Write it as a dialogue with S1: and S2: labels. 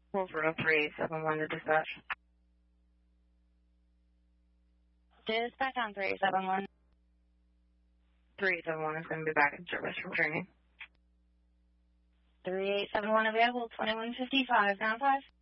S1: Hillsborough 3871 to dispatch.
S2: Dispatch on 3871.
S1: 3871 is going to be back in service from training.
S2: 3871 available, 2155, down 5.